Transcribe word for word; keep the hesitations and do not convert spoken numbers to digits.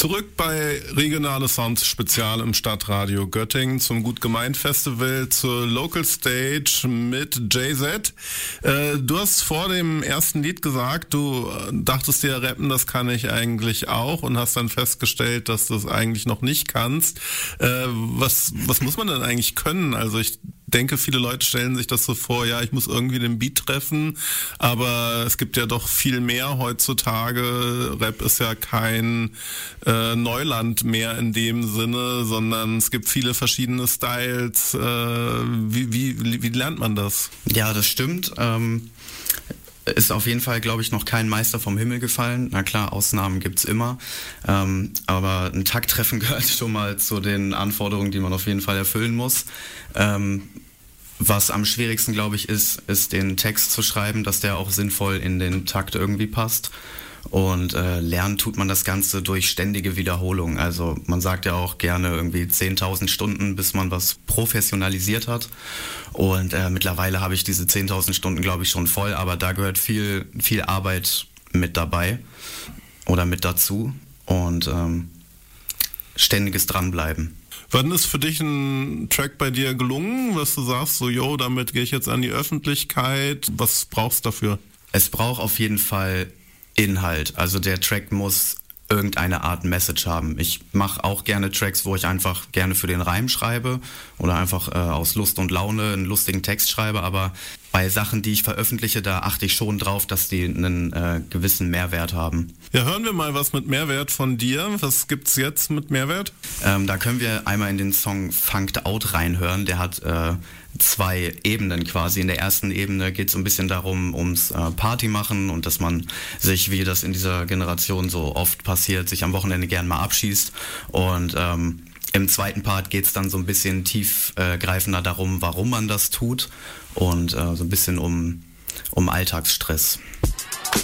Zurück bei Regionale Sounds Spezial im Stadtradio Göttingen zum Gut gemeint Festival zur Local Stage mit Jay Z. Äh, du hast vor dem ersten Lied gesagt, du dachtest dir, rappen, das kann ich eigentlich auch und hast dann festgestellt, dass du es eigentlich noch nicht kannst. Äh, was, was muss man denn eigentlich können? Also ich denke, viele Leute stellen sich das so vor, ja, ich muss irgendwie den Beat treffen, aber es gibt ja doch viel mehr heutzutage. Rap ist ja kein äh, Neuland mehr in dem Sinne, sondern es gibt viele verschiedene Styles. Äh, wie, wie, wie lernt man das? Ja, das stimmt. Ähm, ist auf jeden Fall, glaube ich, noch kein Meister vom Himmel gefallen. Na klar, Ausnahmen gibt's immer, ähm, aber ein Takttreffen gehört schon mal zu den Anforderungen, die man auf jeden Fall erfüllen muss. Ähm, was am schwierigsten, glaube ich, ist, ist den Text zu schreiben, dass der auch sinnvoll in den Takt irgendwie passt. Und äh, lernen tut man das Ganze durch ständige Wiederholung. Also man sagt ja auch gerne irgendwie zehntausend Stunden, bis man was professionalisiert hat. Und äh, mittlerweile habe ich diese zehntausend Stunden, glaube ich, schon voll. Aber da gehört viel, viel Arbeit mit dabei oder mit dazu. Und ähm, ständiges Dranbleiben. Wann ist für dich ein Track bei dir gelungen, was du sagst, so, yo, damit gehe ich jetzt an die Öffentlichkeit? Was brauchst du dafür? Es braucht auf jeden Fall Inhalt. Also der Track muss irgendeine Art Message haben. Ich mache auch gerne Tracks, wo ich einfach gerne für den Reim schreibe oder einfach äh, aus Lust und Laune einen lustigen Text schreibe, aber bei Sachen, die ich veröffentliche, da achte ich schon drauf, dass die einen äh, gewissen Mehrwert haben. Ja, hören wir mal was mit Mehrwert von dir. Was gibt's jetzt mit Mehrwert? Ähm, da können wir einmal in den Song Funked Out reinhören. Der hat äh, zwei Ebenen quasi. In der ersten Ebene geht es ein bisschen darum, ums äh, Party machen und dass man sich, wie das in dieser Generation so oft passiert, sich am Wochenende gern mal abschießt. Und ähm, im zweiten Part geht es dann so ein bisschen tiefgreifender äh, darum, warum man das tut und äh, so ein bisschen um, um Alltagsstress.